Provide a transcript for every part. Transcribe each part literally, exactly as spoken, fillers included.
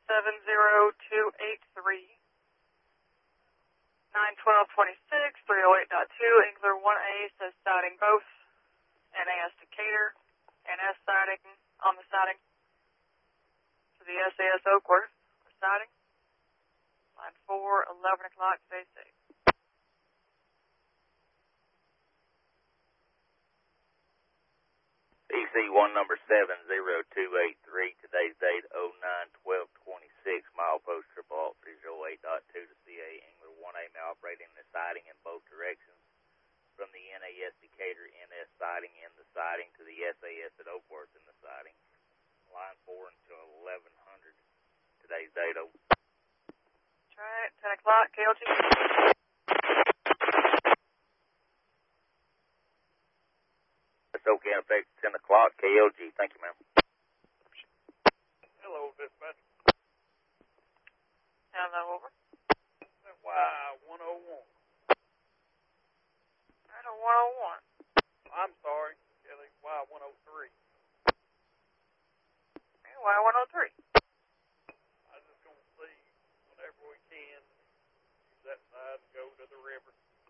seven zero two eight three. nine twelve twenty-six, three oh eight point two, Engler one A says sighting both. N A S Decatur, N S sighting on the sighting. To the S A S Oakworth, sighting. Line four, eleven o'clock, stay safe. E C one number seven zero two eight three, today's date oh nine twelve twenty-six, mile post triple alt three oh eight point two to C A Engler one A now operating the siding in both directions from the N A S Decatur N S siding in the siding to the S A S at Oakworth in the siding. Line four until eleven hundred, today's date oh. That's right, ten o'clock, K L G. Okay, in effect, ten o'clock, K L G. Thank you, ma'am. Hello, dispatch. Hello, over. Y one oh one. Right on one oh one. I'm sorry, Kelly. Y one oh three. Okay, Y one oh three. I was just going to see whenever we can use that side and go to the river.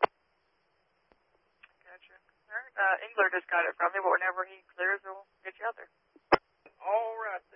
Gotcha. All right. Uh, Engler just got it from me, but whenever he clears, we'll get you out there. All right,